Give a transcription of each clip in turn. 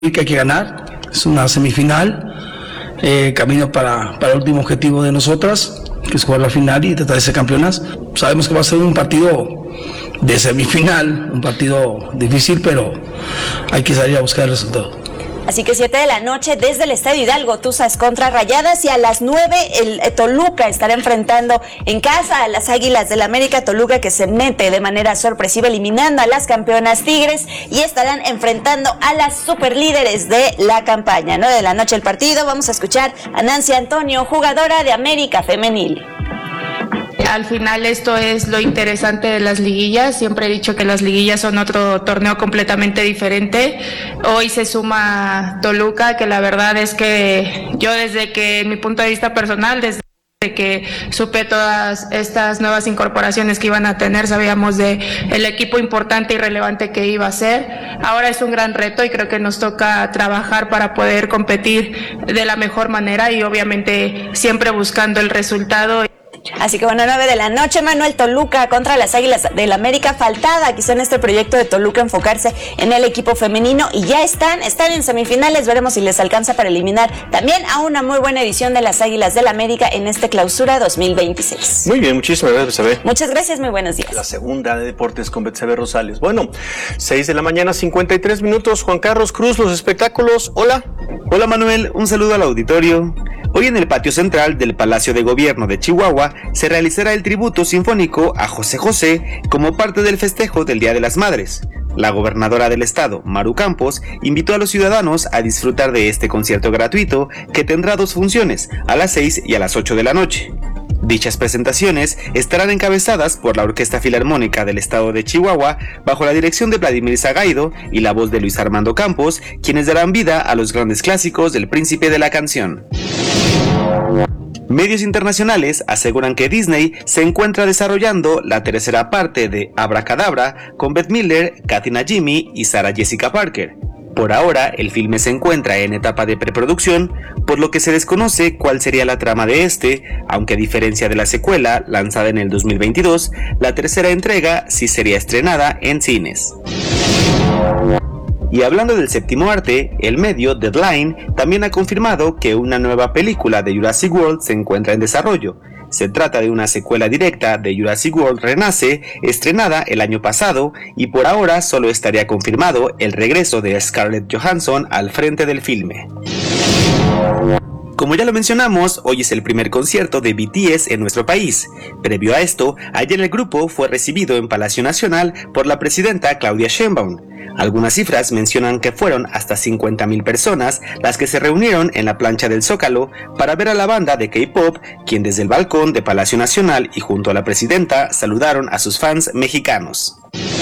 que hay que ganar, es una semifinal, camino para el último objetivo de nosotras, que es jugar la final y tratar de ser campeonas. Sabemos que va a ser un partido de semifinal, un partido difícil, pero hay que salir a buscar el resultado. Así que 7 de la noche desde el Estadio Hidalgo, Tuzas contra Rayadas, y a las 9 el Toluca estará enfrentando en casa a las Águilas del América. Toluca que se mete de manera sorpresiva eliminando a las campeonas Tigres, y estarán enfrentando a las superlíderes de la campaña. 9 de la noche el partido. Vamos a escuchar a Nancy Antonio, jugadora de América Femenil. Al final esto es lo interesante de las liguillas. Siempre he dicho que las liguillas son otro torneo completamente diferente. Hoy se suma Toluca, que la verdad es que yo desde que, en mi punto de vista personal, desde que supe todas estas nuevas incorporaciones que iban a tener, sabíamos de el equipo importante y relevante que iba a ser. Ahora es un gran reto y creo que nos toca trabajar para poder competir de la mejor manera y obviamente siempre buscando el resultado. Así que bueno, 9 de la noche, Manuel, Toluca contra las Águilas del América. Faltada quizá en este proyecto de Toluca enfocarse en el equipo femenino, y ya están en semifinales. Veremos si les alcanza para eliminar también a una muy buena edición de las Águilas del América en este clausura 2026. Muy bien, muchísimas gracias, Betsabe. Muchas gracias, muy buenos días. La segunda de deportes con Betsabe Rosales. Bueno, 6 de la mañana, 53 minutos. Juan Carlos Cruz, los espectáculos. Hola. Hola, Manuel, un saludo al auditorio. Hoy en el patio central del Palacio de Gobierno de Chihuahua se realizará el tributo sinfónico a José José como parte del festejo del Día de las Madres. La gobernadora del estado, Maru Campos, invitó a los ciudadanos a disfrutar de este concierto gratuito que tendrá 2 funciones, a las 6 y a las 8 de la noche. Dichas presentaciones estarán encabezadas por la Orquesta Filarmónica del Estado de Chihuahua, bajo la dirección de Vladimir Zagaido y la voz de Luis Armando Campos, quienes darán vida a los grandes clásicos del príncipe de la canción. Medios internacionales aseguran que Disney se encuentra desarrollando la tercera parte de Abracadabra con Beth Miller, Kathy Najimy y Sarah Jessica Parker. Por ahora, el filme se encuentra en etapa de preproducción, por lo que se desconoce cuál sería la trama de este, aunque a diferencia de la secuela, lanzada en el 2022, la tercera entrega sí sería estrenada en cines. Y hablando del séptimo arte, el medio Deadline también ha confirmado que una nueva película de Jurassic World se encuentra en desarrollo. Se trata de una secuela directa de Jurassic World Renace, estrenada el año pasado, y por ahora solo estaría confirmado el regreso de Scarlett Johansson al frente del filme. Como ya lo mencionamos, hoy es el primer concierto de BTS en nuestro país. Previo a esto, ayer el grupo fue recibido en Palacio Nacional por la presidenta Claudia Sheinbaum. Algunas cifras mencionan que fueron hasta 50,000 personas las que se reunieron en la plancha del Zócalo para ver a la banda de K-pop, quien desde el balcón de Palacio Nacional y junto a la presidenta saludaron a sus fans mexicanos.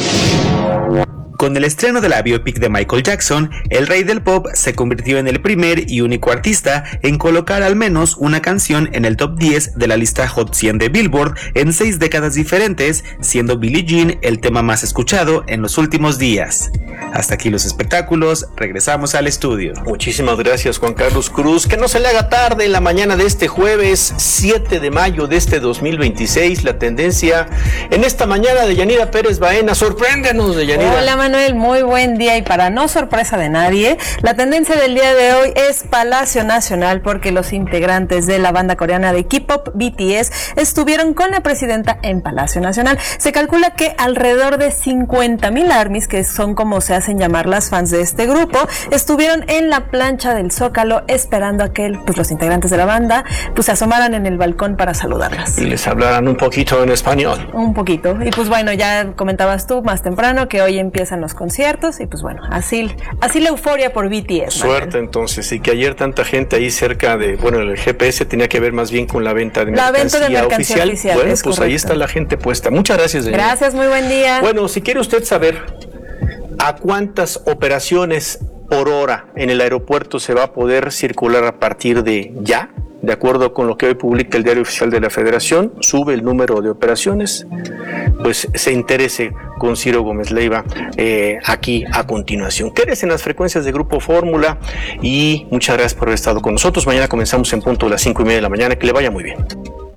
Con el estreno de la biopic de Michael Jackson, el rey del pop se convirtió en el primer y único artista en colocar al menos una canción en el top 10 de la lista Hot 100 de Billboard en 6 décadas diferentes, siendo Billie Jean el tema más escuchado en los últimos días. Hasta aquí los espectáculos, regresamos al estudio. Muchísimas gracias, Juan Carlos Cruz. Que no se le haga tarde en la mañana de este jueves 7 de mayo de este 2026. La tendencia en esta mañana de Yanira Pérez Baena. Sorpréndenos, de Yanira. Hola, Manuel, muy buen día, y para no sorpresa de nadie, la tendencia del día de hoy es Palacio Nacional, porque los integrantes de la banda coreana de K-pop BTS estuvieron con la presidenta en Palacio Nacional. Se calcula que alrededor de 50,000 ARMYs, que son como se hacen llamar las fans de este grupo, estuvieron en la plancha del Zócalo esperando a que los integrantes de la banda se asomaran en el balcón para saludarlas. Y les hablaran un poquito en español. Un poquito. Y pues bueno, ya comentabas tú más temprano que hoy empiezan los conciertos, y pues bueno, así la euforia por BTS. Suerte, Manuel. Entonces, y que ayer tanta gente ahí cerca de, bueno, el GPS tenía que ver más bien con la venta de mercancía oficial. Bueno, pues correcto. Ahí está la gente puesta. Muchas gracias, señor. Gracias, muy buen día. Bueno, si quiere usted saber a cuántas operaciones por hora en el aeropuerto se va a poder circular a partir de ya, de acuerdo con lo que hoy publica el Diario Oficial de la Federación, sube el número de operaciones, pues se interese con Ciro Gómez Leiva aquí a continuación. Quédese en las frecuencias de Grupo Fórmula y muchas gracias por haber estado con nosotros. Mañana comenzamos en punto de las 5:30 de la mañana. Que le vaya muy bien.